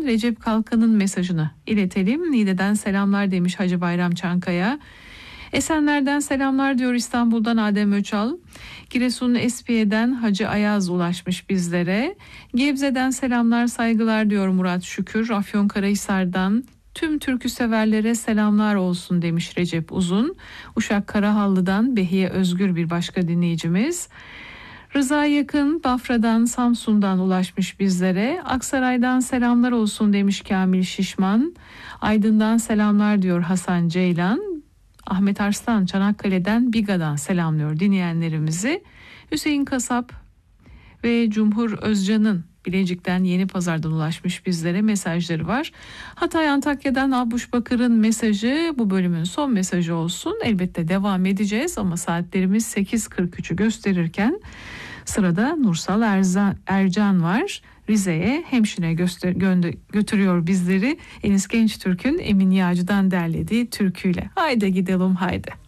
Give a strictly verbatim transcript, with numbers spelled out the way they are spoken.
Recep Kalkan'ın mesajını iletelim. Niğde'den selamlar demiş Hacı Bayram Çankaya. Esenler'den selamlar diyor İstanbul'dan Adem Öçal. Giresun'un Espiye'den Hacı Ayaz ulaşmış bizlere. Gebze'den selamlar saygılar diyor Murat Şükür. Afyonkarahisar'dan tüm türkü severlere selamlar olsun demiş Recep Uzun. Uşak Karahallı'dan Behiye Özgür bir başka dinleyicimiz. Rıza Yakın Bafra'dan Samsun'dan ulaşmış bizlere. Aksaray'dan selamlar olsun demiş Kamil Şişman. Aydın'dan selamlar diyor Hasan Ceylan. Ahmet Arslan Çanakkale'den Biga'dan selamlıyor dinleyenlerimizi. Hüseyin Kasap ve Cumhur Özcan'ın Bilecik'ten Yenipazar'dan ulaşmış bizlere mesajları var. Hatay Antakya'dan Abuş Bakır'ın mesajı bu bölümün son mesajı olsun. Elbette devam edeceğiz ama saatlerimiz sekiz kırk üçü gösterirken sırada Nursal Erza, Ercan var. Rize'ye hemşire göster, gönde, götürüyor bizleri. Enis Gençtürk'ün Emin Yağcı'dan derlediği türküyle. Haydi gidelim haydi.